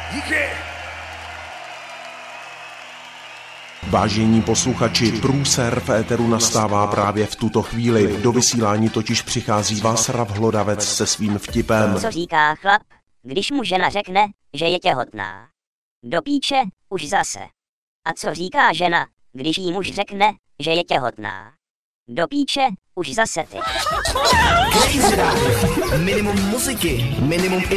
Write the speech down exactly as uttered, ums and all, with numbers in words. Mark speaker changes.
Speaker 1: Díky.
Speaker 2: Vážení posluchači, průser v éteru nastává právě v tuto chvíli. Do vysílání totiž přichází Václav Hlodavec se svým vtipem.
Speaker 3: Co říká chlap, když mu žena řekne, že je těhotná? Do píče, už zase. A co říká žena, když jí muž řekne, že je těhotná? Do píče, už zase ty.
Speaker 1: Minimum muziky, minimum